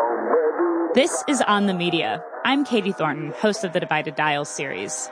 This is On the Media. I'm Katie Thornton, host of the Divided Dial series.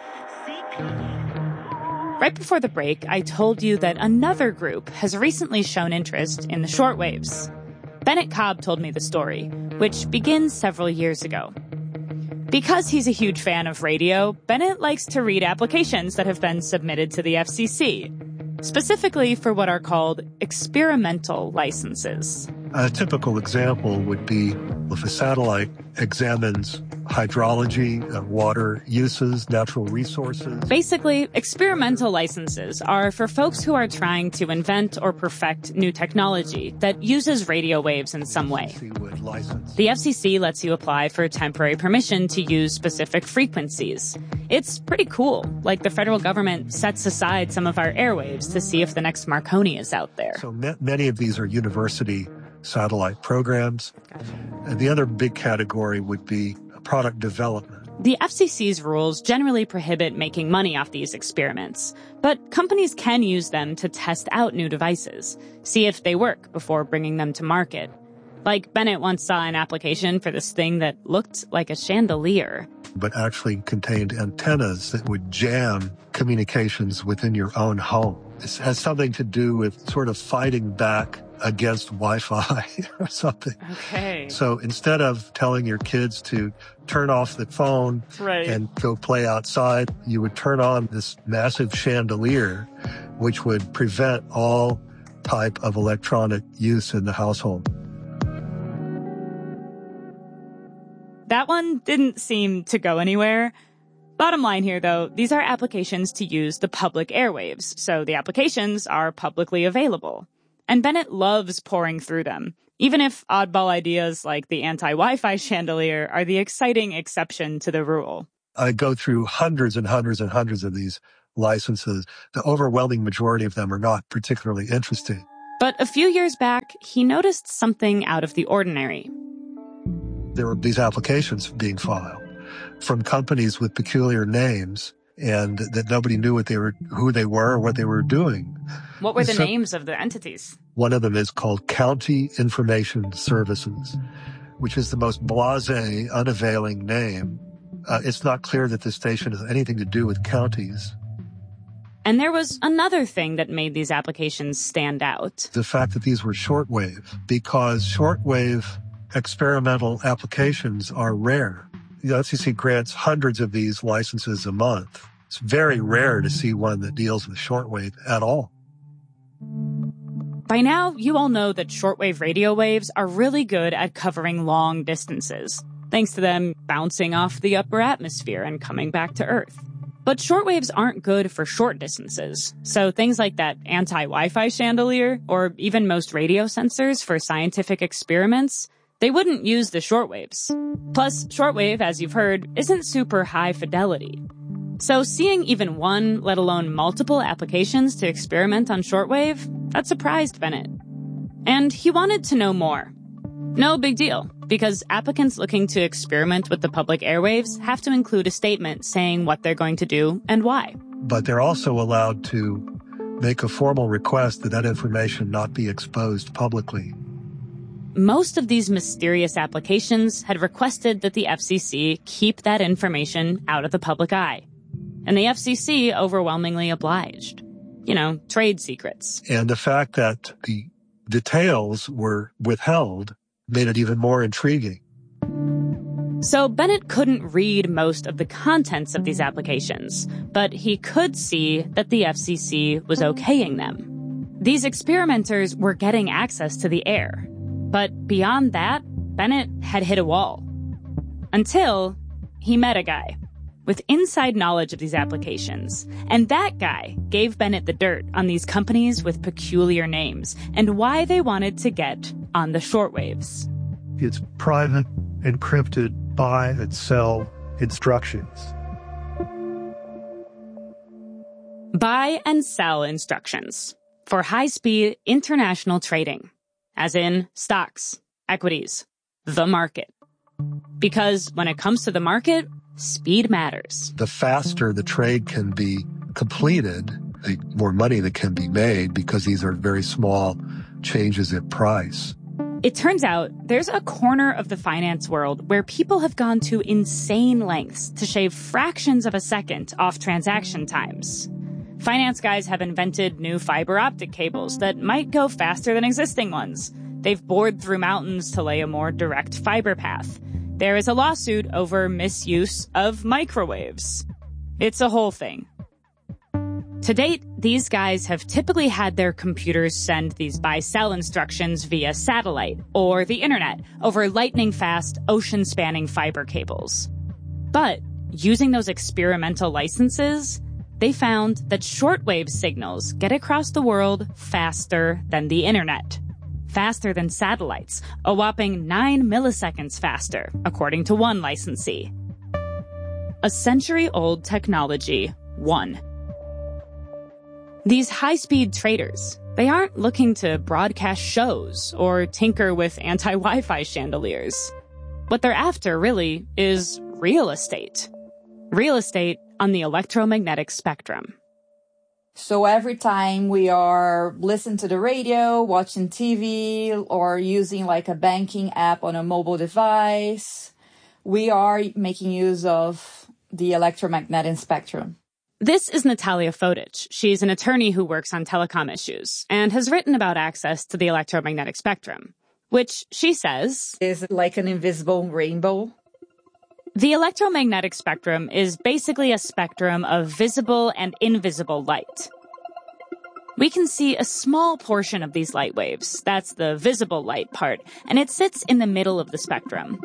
Right before the break, I told you that another group has recently shown interest in the shortwaves. Bennett Cobb told me the story, which begins several years ago. Because he's a huge fan of radio, Bennett likes to read applications that have been submitted to the FCC, specifically for what are called experimental licenses. A typical example would be if a satellite examines hydrology, water uses, natural resources. Basically, experimental licenses are for folks who are trying to invent or perfect new technology that uses radio waves in some way. The FCC lets you apply for temporary permission to use specific frequencies. It's pretty cool. Like the federal government sets aside some of our airwaves to see if the next Marconi is out there. So many of these are university satellite programs. And the other big category would be product development. The FCC's rules generally prohibit making money off these experiments, but companies can use them to test out new devices, see if they work before bringing them to market. Like Bennett once saw an application for this thing that looked like a chandelier, but actually contained antennas that would jam communications within your own home. This has something to do with sort of fighting back against Wi-Fi or something. Okay. So instead of telling your kids to turn off the phone and go play outside, you would turn on this massive chandelier, which would prevent all type of electronic use in the household. That one didn't seem to go anywhere. Bottom line here, though, these are applications to use the public airwaves, so the applications are publicly available. And Bennett loves poring through them, even if oddball ideas like the anti-Wi-Fi chandelier are the exciting exception to the rule. I go through hundreds and hundreds and hundreds of these licenses. The overwhelming majority of them are not particularly interesting. But a few years back, he noticed something out of the ordinary. There were these applications being filed from companies with peculiar names, and that nobody knew who they were or what they were doing. What were the names of the entities? One of them is called County Information Services, which is the most blasé, unavailing name. It's not clear that the station has anything to do with counties. And there was another thing that made these applications stand out. The fact that these were shortwave, because shortwave experimental applications are rare. The FCC grants hundreds of these licenses a month. It's very rare to see one that deals with shortwave at all. By now, you all know that shortwave radio waves are really good at covering long distances, thanks to them bouncing off the upper atmosphere and coming back to Earth. But shortwaves aren't good for short distances, so things like that anti-Wi-Fi chandelier, or even most radio sensors for scientific experiments, they wouldn't use the shortwaves. Plus, shortwave, as you've heard, isn't super high fidelity. So seeing even one, let alone multiple applications to experiment on shortwave, that surprised Bennett. And he wanted to know more. No big deal, because applicants looking to experiment with the public airwaves have to include a statement saying what they're going to do and why. But they're also allowed to make a formal request that that information not be exposed publicly. Most of these mysterious applications had requested that the FCC keep that information out of the public eye. And the FCC overwhelmingly obliged. You know, trade secrets. And the fact that the details were withheld made it even more intriguing. So Bennett couldn't read most of the contents of these applications, but he could see that the FCC was okaying them. These experimenters were getting access to the air. But beyond that, Bennett had hit a wall. Until he met a guy with inside knowledge of these applications. And that guy gave Bennett the dirt on these companies with peculiar names and why they wanted to get on the shortwaves. It's private, encrypted, buy and sell instructions. Buy and sell instructions for high-speed international trading, as in stocks, equities, the market. Because when it comes to the market, speed matters. The faster the trade can be completed, the more money that can be made because these are very small changes in price. It turns out there's a corner of the finance world where people have gone to insane lengths to shave fractions of a second off transaction times. Finance guys have invented new fiber optic cables that might go faster than existing ones. They've bored through mountains to lay a more direct fiber path. There is a lawsuit over misuse of microwaves. It's a whole thing. To date, these guys have typically had their computers send these buy-sell instructions via satellite or the internet over lightning-fast, ocean-spanning fiber cables. But using those experimental licenses, they found that shortwave signals get across the world faster than the internet. Faster than satellites, a whopping 9 milliseconds faster, according to one licensee. A century-old technology won. These high-speed traders, they aren't looking to broadcast shows or tinker with anti-Wi-Fi chandeliers. What they're after, really, is real estate. Real estate on the electromagnetic spectrum. So every time we are listening to the radio, watching TV, or using like a banking app on a mobile device, we are making use of the electromagnetic spectrum. This is Natalia Fodic. She's an attorney who works on telecom issues and has written about access to the electromagnetic spectrum, which she says is like an invisible rainbow. The electromagnetic spectrum is basically a spectrum of visible and invisible light. We can see a small portion of these light waves. That's the visible light part, and it sits in the middle of the spectrum.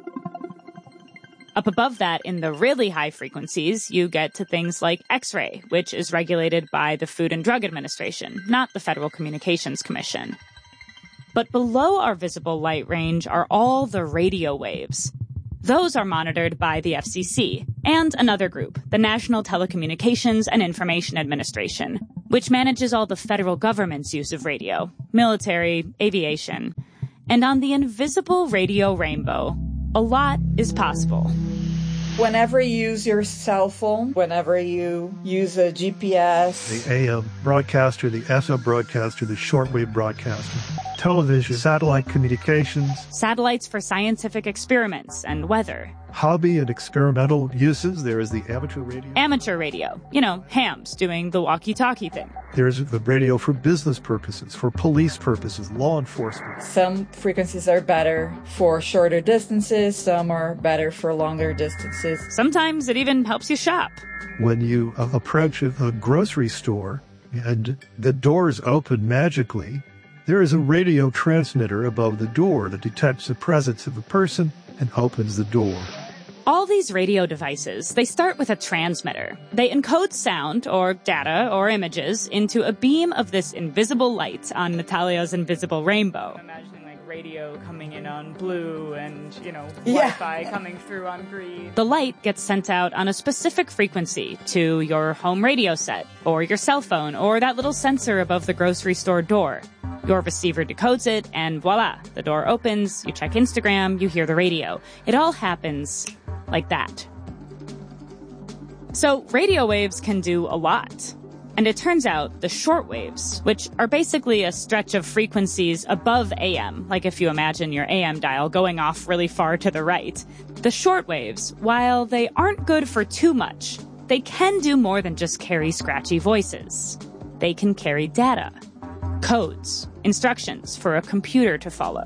Up above that, in the really high frequencies, you get to things like X-ray, which is regulated by the Food and Drug Administration, not the Federal Communications Commission. But below our visible light range are all the radio waves. Those are monitored by the FCC and another group, the National Telecommunications and Information Administration, which manages all the federal government's use of radio, military, aviation. And on the invisible radio rainbow, a lot is possible. Whenever you use your cell phone, whenever you use a GPS, the AM broadcaster, the FM broadcaster, the shortwave broadcaster, television, satellite communications, satellites for scientific experiments and weather, hobby and experimental uses, there is the amateur radio. Amateur radio, you know, hams doing the walkie-talkie thing. There's the radio for business purposes, for police purposes, law enforcement. Some frequencies are better for shorter distances, some are better for longer distances. Sometimes it even helps you shop. When you approach a grocery store and the doors open magically, there is a radio transmitter above the door that detects the presence of a person and opens the door. All these radio devices, they start with a transmitter. They encode sound or data or images into a beam of this invisible light on Natalia's invisible rainbow. I'm imagining like radio coming in on blue and, Wi-Fi coming through on green. The light gets sent out on a specific frequency to your home radio set or your cell phone or that little sensor above the grocery store door. Your receiver decodes it, and voila, the door opens, you check Instagram, you hear the radio. It all happens like that. So radio waves can do a lot. And it turns out the short waves, which are basically a stretch of frequencies above AM, like if you imagine your AM dial going off really far to the right, the short waves, while they aren't good for too much, they can do more than just carry scratchy voices. They can carry data. Codes, instructions for a computer to follow.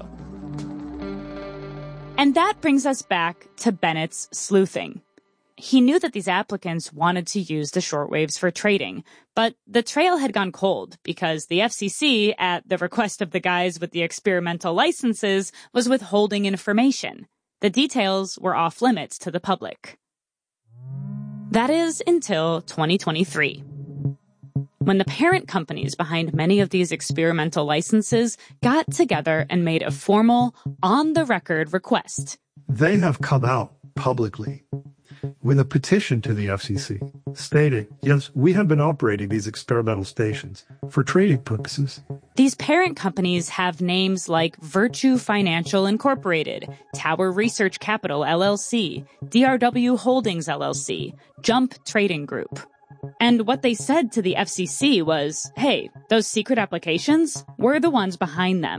And that brings us back to Bennett's sleuthing. He knew that these applicants wanted to use the shortwaves for trading, but the trail had gone cold because the FCC, at the request of the guys with the experimental licenses, was withholding information. The details were off limits to the public. That is until 2023. When the parent companies behind many of these experimental licenses got together and made a formal, on-the-record request. They have come out publicly with a petition to the FCC stating, yes, we have been operating these experimental stations for trading purposes. These parent companies have names like Virtue Financial Incorporated, Tower Research Capital LLC, DRW Holdings LLC, Jump Trading Group. And what they said to the FCC was, hey, those secret applications, we're the ones behind them.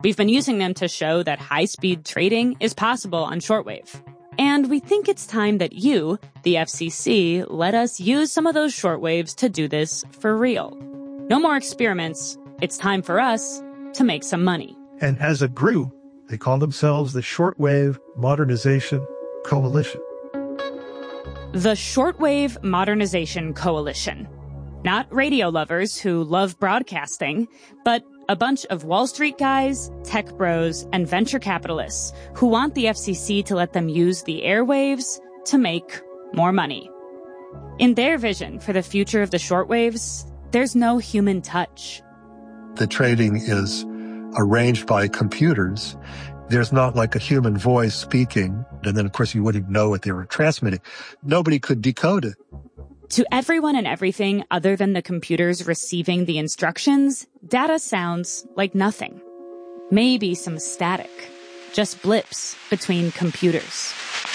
We've been using them to show that high-speed trading is possible on shortwave. And we think it's time that you, the FCC, let us use some of those shortwaves to do this for real. No more experiments. It's time for us to make some money. And as a group, they call themselves the Shortwave Modernization Coalition. The Shortwave Modernization Coalition. Not radio lovers who love broadcasting, but a bunch of Wall Street guys, tech bros, and venture capitalists who want the FCC to let them use the airwaves to make more money. In their vision for the future of the shortwaves, there's no human touch. The trading is arranged by computers. There's not like a human voice speaking, and then, of course, you wouldn't know what they were transmitting. Nobody could decode it. To everyone and everything other than the computers receiving the instructions, data sounds like nothing. Maybe some static. Just blips between computers.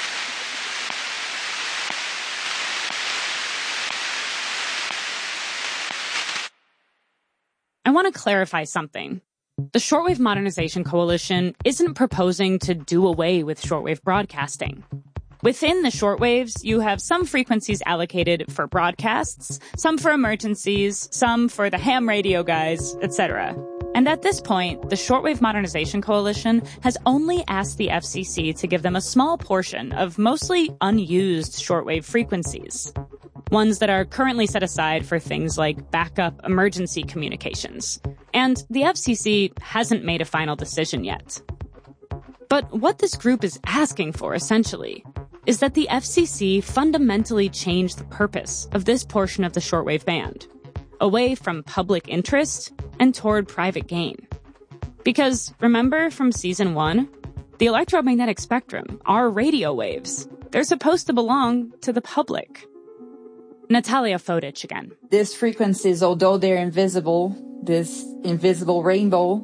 I want to clarify something. The Shortwave Modernization Coalition isn't proposing to do away with shortwave broadcasting. Within the shortwaves, you have some frequencies allocated for broadcasts, some for emergencies, some for the ham radio guys, etc. And at this point, the Shortwave Modernization Coalition has only asked the FCC to give them a small portion of mostly unused shortwave frequencies. Ones that are currently set aside for things like backup emergency communications. And the FCC hasn't made a final decision yet. But what this group is asking for, essentially, is that the FCC fundamentally change the purpose of this portion of the shortwave band, away from public interest and toward private gain. Because, remember from season 1? The electromagnetic spectrum, our radio waves, they're supposed to belong to the public. Natalia Fodich again. These frequencies, although they're invisible, this invisible rainbow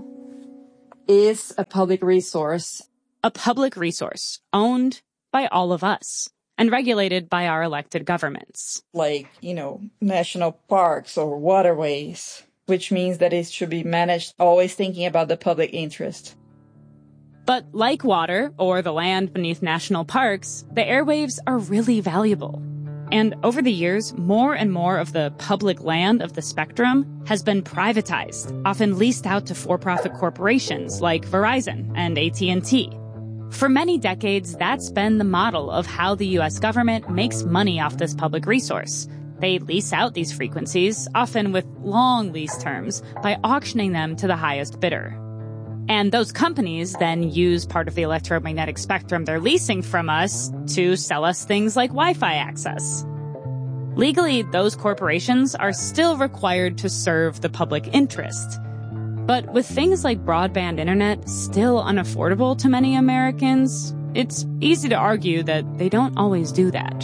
is a public resource. A public resource owned by all of us and regulated by our elected governments. Like, national parks or waterways, which means that it should be managed always thinking about the public interest. But like water or the land beneath national parks, the airwaves are really valuable. And over the years, more and more of the public land of the spectrum has been privatized, often leased out to for-profit corporations like Verizon and AT&T. For many decades, that's been the model of how the U.S. government makes money off this public resource. They lease out these frequencies, often with long lease terms, by auctioning them to the highest bidder. And those companies then use part of the electromagnetic spectrum they're leasing from us to sell us things like Wi-Fi access. Legally, those corporations are still required to serve the public interest. But with things like broadband internet still unaffordable to many Americans, it's easy to argue that they don't always do that.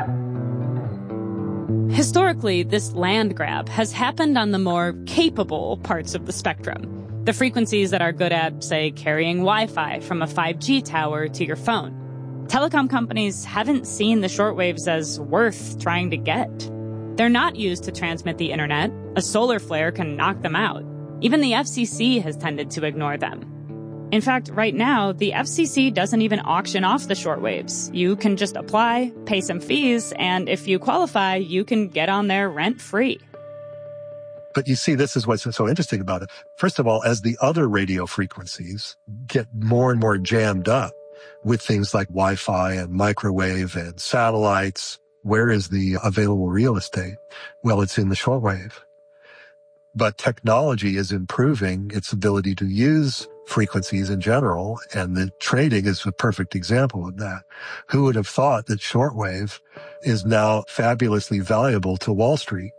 Historically, this land grab has happened on the more capable parts of the spectrum. The frequencies that are good at, say, carrying Wi-Fi from a 5G tower to your phone. Telecom companies haven't seen the shortwaves as worth trying to get. They're not used to transmit the internet. A solar flare can knock them out. Even the FCC has tended to ignore them. In fact, right now, the FCC doesn't even auction off the shortwaves. You can just apply, pay some fees, and if you qualify, you can get on there rent-free. But you see, this is what's so interesting about it. First of all, as the other radio frequencies get more and more jammed up with things like Wi-Fi and microwave and satellites, where is the available real estate? Well, it's in the shortwave. But technology is improving its ability to use frequencies in general, and the trading is a perfect example of that. Who would have thought that shortwave is now fabulously valuable to Wall Street?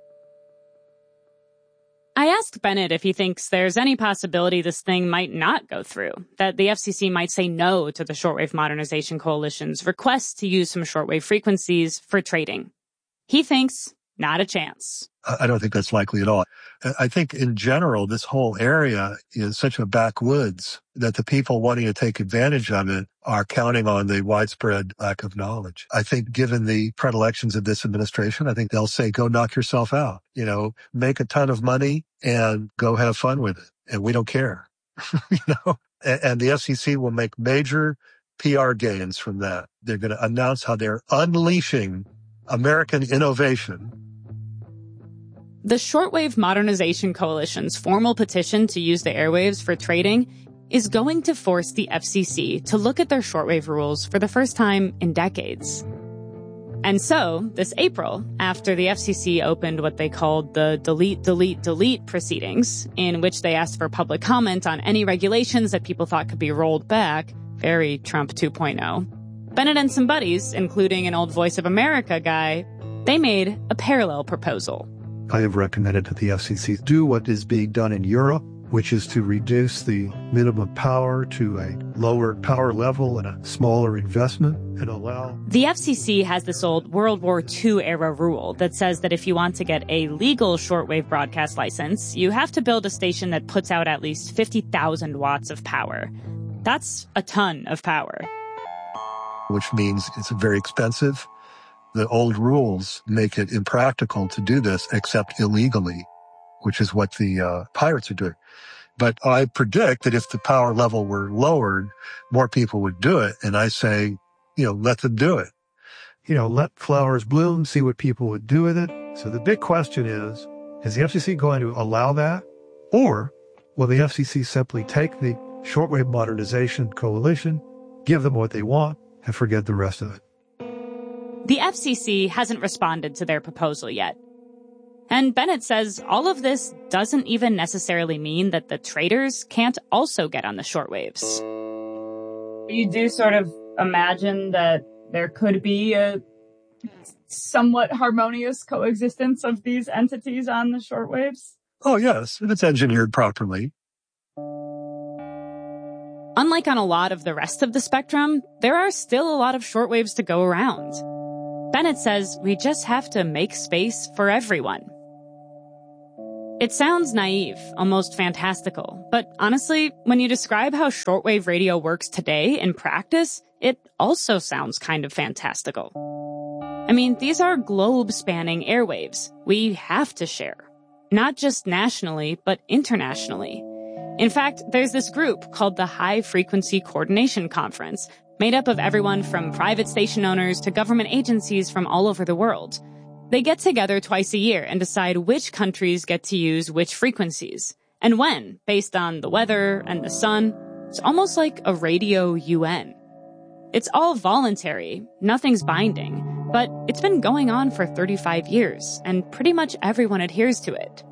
I asked Bennett if he thinks there's any possibility this thing might not go through, that the FCC might say no to the Shortwave Modernization Coalition's request to use some shortwave frequencies for trading. He thinks not a chance. I don't think that's likely at all. I think in general, this whole area is such a backwoods that the people wanting to take advantage of it are counting on the widespread lack of knowledge. I think given the predilections of this administration, I think they'll say, go knock yourself out, make a ton of money and go have fun with it. And we don't care. And the FCC will make major PR gains from that. They're going to announce how they're unleashing American innovation. The Shortwave Modernization Coalition's formal petition to use the airwaves for trading is going to force the FCC to look at their shortwave rules for the first time in decades. And so, this April, after the FCC opened what they called the delete proceedings, in which they asked for public comment on any regulations that people thought could be rolled back, very Trump 2.0, Bennett and some buddies, including an old Voice of America guy, they made a parallel proposal. I have recommended that the FCC do what is being done in Europe, which is to reduce the minimum power to a lower power level and a smaller investment and allow... The FCC has this old World War II era rule that says that if you want to get a legal shortwave broadcast license, you have to build a station that puts out at least 50,000 watts of power. That's a ton of power. Which means it's very expensive. The old rules make it impractical to do this except illegally, which is what the pirates are doing. But I predict that if the power level were lowered, more people would do it. And I say, let them do it. Let flowers bloom, see what people would do with it. So the big question is the FCC going to allow that? Or will the FCC simply take the Shortwave Modernization Coalition, give them what they want, and forget the rest of it? The FCC hasn't responded to their proposal yet. And Bennett says all of this doesn't even necessarily mean that the traders can't also get on the shortwaves. You do sort of imagine that there could be a somewhat harmonious coexistence of these entities on the shortwaves? Oh, yes, if it's engineered properly. Unlike on a lot of the rest of the spectrum, there are still a lot of shortwaves to go around. Bennett says we just have to make space for everyone. It sounds naive, almost fantastical, but honestly, when you describe how shortwave radio works today in practice, it also sounds kind of fantastical. I mean, these are globe-spanning airwaves we have to share, not just nationally, but internationally. In fact, there's this group called the High Frequency Coordination Conference, made up of everyone from private station owners to government agencies from all over the world. They get together twice a year and decide which countries get to use which frequencies, and when, based on the weather and the sun. It's almost like a radio UN. It's all voluntary, nothing's binding, but it's been going on for 35 years, and pretty much everyone adheres to it.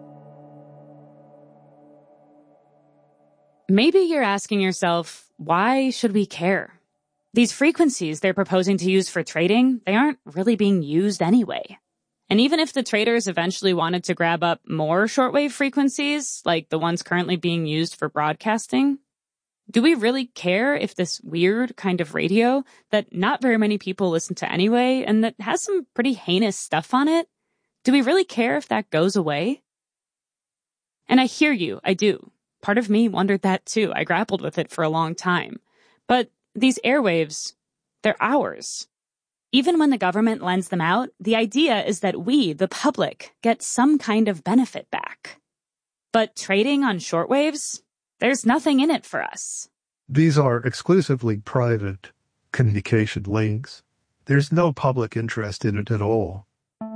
Maybe you're asking yourself, why should we care? These frequencies they're proposing to use for trading, they aren't really being used anyway. And even if the traders eventually wanted to grab up more shortwave frequencies, like the ones currently being used for broadcasting, do we really care if this weird kind of radio that not very many people listen to anyway and that has some pretty heinous stuff on it, do we really care if that goes away? And I hear you, I do. Part of me wondered that too. I grappled with it for a long time. But these airwaves, they're ours. Even when the government lends them out, the idea is that we, the public, get some kind of benefit back. But trading on shortwaves, there's nothing in it for us. These are exclusively private communication links. There's no public interest in it at all.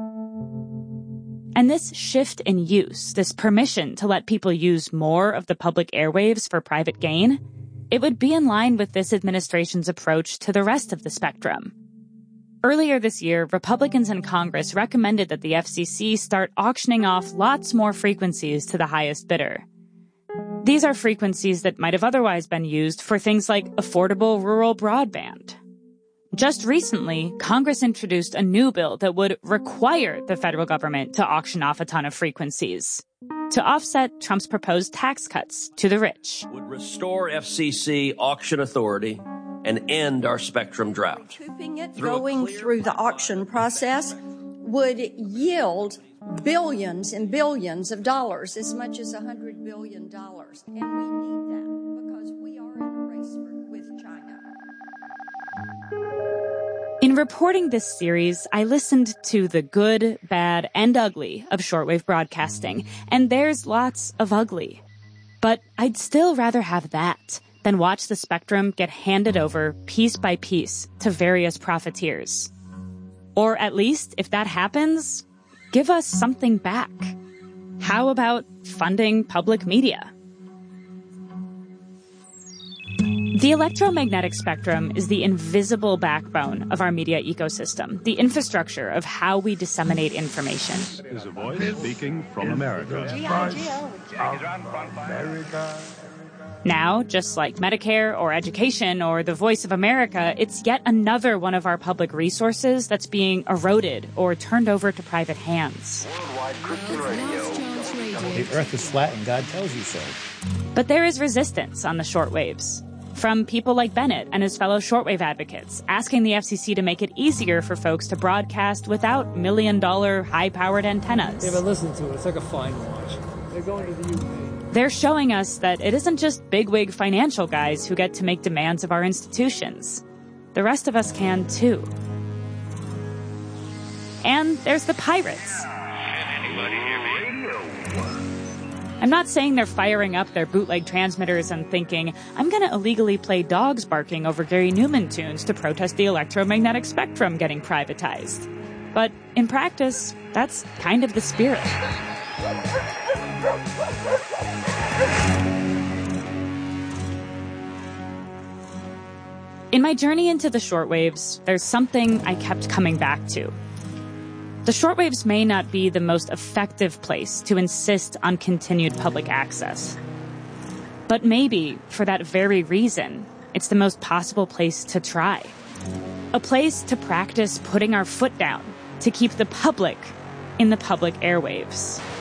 And this shift in use, this permission to let people use more of the public airwaves for private gain, it would be in line with this administration's approach to the rest of the spectrum. Earlier this year, Republicans in Congress recommended that the FCC start auctioning off lots more frequencies to the highest bidder. These are frequencies that might have otherwise been used for things like affordable rural broadband. Just recently, Congress introduced a new bill that would require the federal government to auction off a ton of frequencies to offset Trump's proposed tax cuts to the rich. Would restore FCC auction authority and end our spectrum drought. Recouping it, going through the auction process, would yield billions and billions of dollars, as much as $100 billion. And we need that because we are in a race with China. In reporting this series, I listened to the good, bad, and ugly of shortwave broadcasting, and there's lots of ugly. But I'd still rather have that than watch the spectrum get handed over piece by piece to various profiteers. Or at least, if that happens, give us something back. How about funding public media? The electromagnetic spectrum is the invisible backbone of our media ecosystem, the infrastructure of how we disseminate information. Is a voice speaking from America. Now, just like Medicare or education or the Voice of America, it's yet another one of our public resources that's being eroded or turned over to private hands. Worldwide Christian Radio. The earth is flat and God tells you so. But there is resistance on the shortwaves. From people like Bennett and his fellow shortwave advocates, asking the FCC to make it easier for folks to broadcast without million-dollar high-powered antennas. Yeah, but listen to it. It's like a fine watch. They're going to the UK. They're showing us that it isn't just bigwig financial guys who get to make demands of our institutions. The rest of us can, too. And there's the pirates. I'm not saying they're firing up their bootleg transmitters and thinking, I'm going to illegally play dogs barking over Gary Newman tunes to protest the electromagnetic spectrum getting privatized. But in practice, that's kind of the spirit. In my journey into the shortwaves, there's something I kept coming back to. The shortwaves may not be the most effective place to insist on continued public access. But maybe, for that very reason, it's the most possible place to try. A place to practice putting our foot down to keep the public in the public airwaves.